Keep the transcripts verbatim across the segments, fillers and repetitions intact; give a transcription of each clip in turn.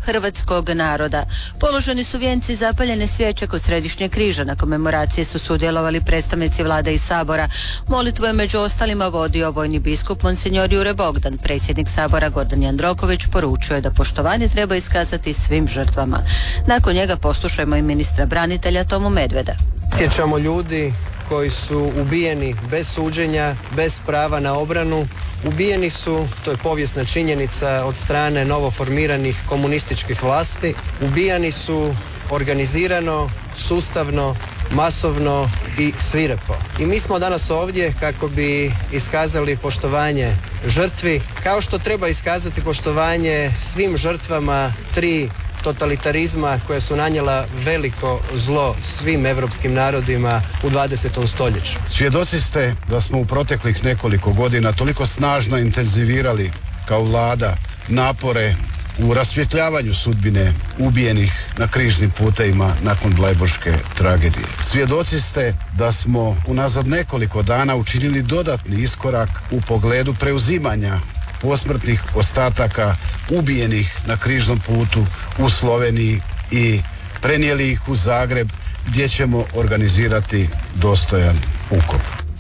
hrvatskog naroda. Položeni su vijenci, zapaljene svijeće kod Središnjeg križa. Na komemoraciji su sudjelovali predstavnici vlade i sabora. Molitvu je među ostalima vodio vojni biskup Monsignor Jure Bogdan. Predsjednik sabora Gordan Jandroković poručio je da poštovanje treba iskazati svim žrtvama. Nakon njega poslušajmo i ministra branitelja Tomu Medveda. Sjećamo ljudi koji su ubijeni bez suđenja, bez prava na obranu. Ubijeni su, to je povijesna činjenica, od strane novoformiranih komunističkih vlasti. Ubijani su organizirano, sustavno, masovno i svirepo. I mi smo danas ovdje kako bi iskazali poštovanje žrtvi, kao što treba iskazati poštovanje svim žrtvama tri totalitarizma koja su nanijela veliko zlo svim evropskim narodima u dvadesetom stoljeću. Svjedoci ste da smo u proteklih nekoliko godina toliko snažno intenzivirali kao vlada napore u rasvjetljavanju sudbine ubijenih na križnim putevima nakon blajburške tragedije. Svjedoci ste da smo unazad nekoliko dana učinili dodatni iskorak u pogledu preuzimanja posmrtnih ostataka ubijenih na križnom putu u Sloveniji i prenijeli ih u Zagreb, gdje ćemo organizirati dostojan ukop.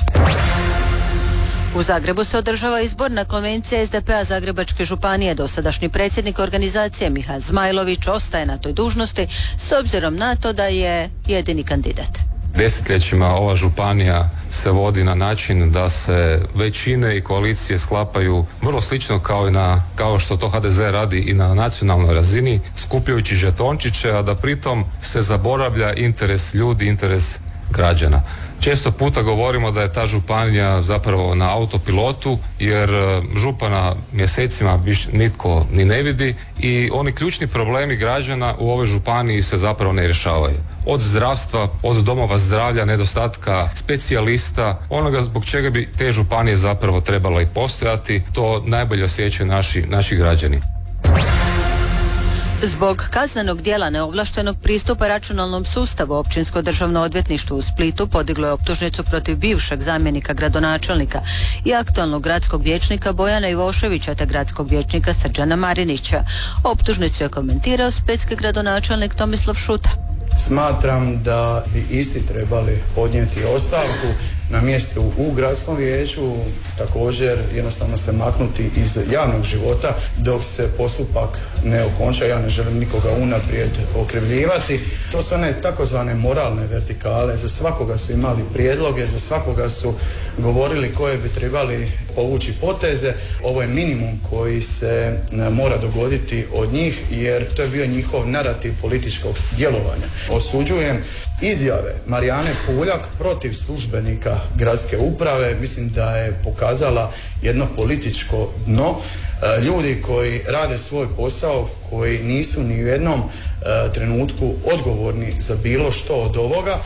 U Zagrebu se održava izborna konvencija es de pe a Zagrebačke županije. Dosadašnji predsjednik organizacije Mihael Zmajlović ostaje na toj dužnosti s obzirom na to da je jedini kandidat. Desetljećima ova županija se vodi na način da se većine i koalicije sklapaju vrlo slično kao i na, kao što to ha de ze radi i na nacionalnoj razini, skupljajući žetončiće, a da pritom se zaboravlja interes ljudi, interes građana. Često puta govorimo da je ta županija zapravo na autopilotu, jer župana mjesecima nitko ni ne vidi i oni ključni problemi građana u ovoj županiji se zapravo ne rješavaju. Od zdravstva, od domova zdravlja, nedostatka specijalista, onoga zbog čega bi te županije zapravo trebala i postojati, to najbolje osjećaju naši, naši građani. Zbog kaznenog djela neovlaštenog pristupa računalnom sustavu, Općinsko državno odvjetništvo u Splitu podiglo je optužnicu protiv bivšeg zamjenika gradonačelnika i aktualnog gradskog vijećnika Bojana Ivoševića te gradskog vijećnika Srđana Marinića. Optužnicu je komentirao splitski gradonačelnik Tomislav Šuta. Smatram da bi isti trebali podnijeti ostavku na mjestu u gradskom vijeću, također jednostavno se maknuti iz javnog života dok se postupak ne okonča. Ja ne želim nikoga unaprijed okrivljivati. To su one takozvane moralne vertikale. Za svakoga su imali prijedloge, za svakoga su govorili koje bi trebali povući poteze. Ovo je minimum koji se mora dogoditi od njih, jer to je bio njihov narativ političkog djelovanja. Osuđujem izjave Marijane Puljak protiv službenika gradske uprave. Mislim da je pokazala jedno političko dno. Ljudi koji rade svoj posao, koji nisu ni u jednom uh, trenutku odgovorni za bilo što od ovoga.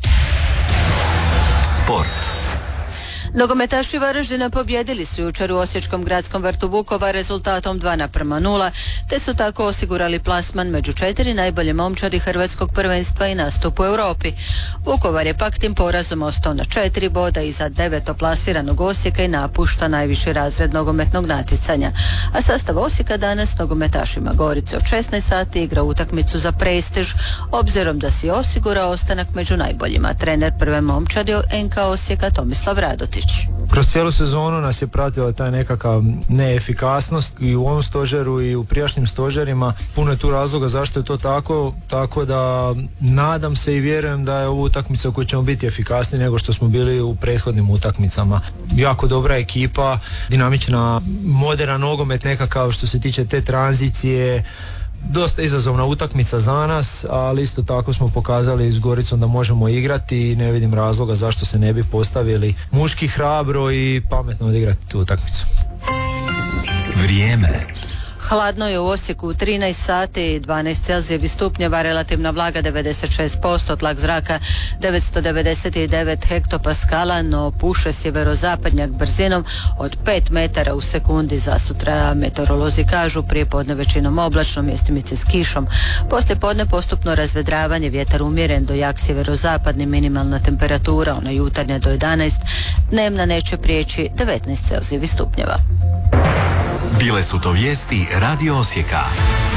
Sport. Nogometaši Varaždina pobjedili su jučer u osječkom gradskom vrtu Vukova rezultatom dva naprema nula, te su tako osigurali plasman među četiri najbolje momčadi hrvatskog prvenstva i nastup u Europi. Vukovar je pak tim porazom ostao na četiri boda iza devetoplasiranog Osijeka i napušta najviši razred nogometnog natjecanja. A sastav Osijeka danas s nogometašima Gorice od šesnaest sati igra utakmicu za prestiž, obzirom da si osigurao ostanak među najboljima. Trener prve momčadi en ka Osijeka Tomislav Radotić. Kroz cijelu sezonu nas je pratila taj nekakav neefikasnost i u ovom stožeru i u prijašnjim stožerima. Puno je tu razloga zašto je to tako, tako da nadam se i vjerujem da je ovo utakmica u kojoj ćemo biti efikasniji nego što smo bili u prethodnim utakmicama. Jako dobra ekipa, dinamična, moderan nogomet nekakav što se tiče te tranzicije. Dosta izazovna utakmica za nas, ali isto tako smo pokazali s Goricom da možemo igrati i ne vidim razloga zašto se ne bi postavili muški, hrabro i pametno odigrati tu utakmicu. Vrijeme. Hladno je u Osijeku u trinaest sati, dvanaest celzijevih stupnjeva, relativna vlaga devedeset šest posto, tlak zraka devetsto devedeset devet hektopaskala, no puše sjeverozapadnjak brzinom od pet metara u sekundi. Za sutra meteorolozi kažu prije podne većinom oblačno, mjestimice s kišom. Poslije podne postupno razvedravanje, vjetar umjeren do jak sjeverozapadni, minimalna temperatura, ona jutarnja do jedanaest, dnevna neće prijeći devetnaest celzijevih stupnjeva. Bile su to vijesti Radio Osijeka.